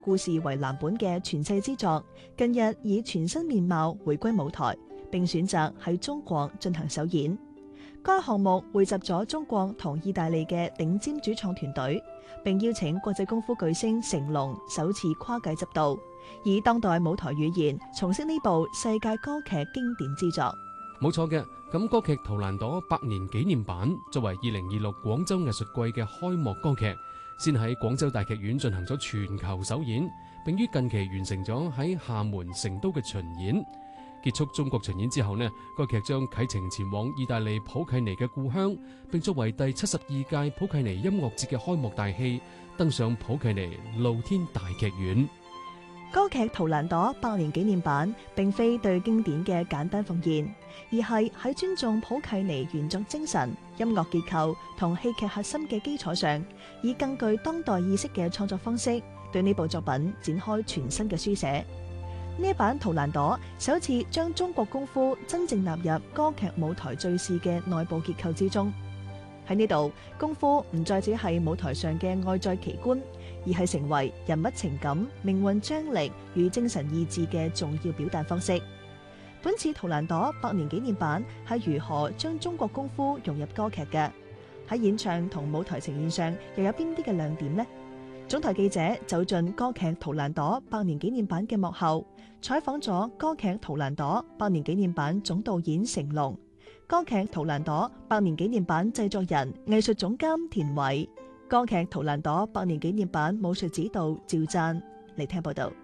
故事為藍本嘅傳世之作，近日以全新面貌回歸舞台，並選擇喺中國進行首演。該項目匯集咗中國同意大利嘅頂尖主創團隊，並邀請國際功夫巨星成龍首次跨界執導，以當代舞台語言重飾呢部世界歌劇經典之作。 冇錯嘅，咁歌劇《圖蘭朵》百年紀念版作為2026廣州藝術季嘅開幕歌劇，先喺廣州大劇院進行咗全球首演，並於近期完成咗喺廈門、成都嘅巡演。結束中國巡演之後呢，歌劇將啟程前往意大利普契尼嘅故鄉，並作為第72屆普契尼音樂節嘅開幕大戲，登上普契尼露天大劇院。 歌劇《圖蘭朵》百年紀念版並非對經典嘅簡單復現，而係喺尊重普契尼原作精神、音樂結構同戲劇核心嘅基礎上，以更具當代意識嘅創作方式，對呢部作品展開全新嘅書寫。呢一版《圖蘭朵》首次將中國功夫真正納入歌劇舞台敘事嘅內部結構之中。喺呢度，功夫唔再只係舞台上嘅外在奇觀，而係成為人物情感、命運張力與精神意志嘅重要表達方式。本次《圖蘭朵》百年紀念版係如何將中國功夫融入歌劇嘅？喺演唱同舞台呈現上又有邊啲嘅亮點呢？總台記者走進歌劇《圖蘭朵》百年紀念版嘅幕後，採訪咗歌劇《圖蘭朵》百年紀念版總導演成龍、歌劇《圖蘭朵》百年紀念版製作人、藝術總監田偉、歌劇《圖蘭朵》百年紀念版武術指導趙贊嚟聽報道。